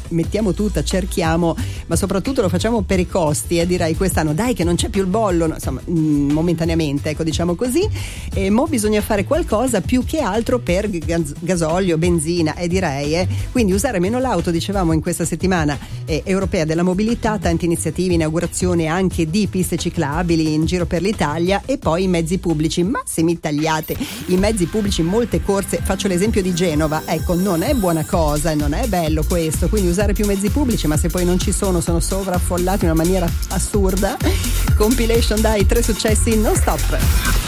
mettiamo tutta, cerchiamo, ma soprattutto lo facciamo per i costi, direi quest'anno dai che non c'è più il bollo, no, insomma momentaneamente, ecco, diciamo così, e mo bisogna fare qualcosa più che altro per gasolio, benzina, e direi quindi usare meno l'auto. Dicevamo in questa settimana europea della mobilità, tante iniziative, inaugurazione anche di piste ciclabili in giro per l'Italia, e poi i mezzi pubblici. Ma se mi tagliate i mezzi pubblici, molte corse, faccio l'esempio di Genova, ecco, non è buona cosa e non è bello questo, quindi usare più mezzi pubblici, ma se poi non ci sono sovraffollati in una maniera assurda. Compilation, dai, 3 successi non stop.